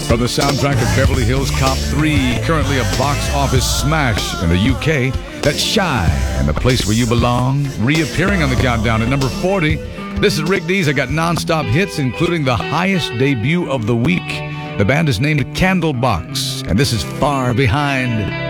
From the soundtrack of Beverly Hills Cop 3, currently a box office smash in the UK, that's Shy and the Place Where You Belong, reappearing on the countdown at number 40. This is Rick Dees. I got non-stop hits, including the highest debut of the week. The band is named Candlebox, and this is Far Behind.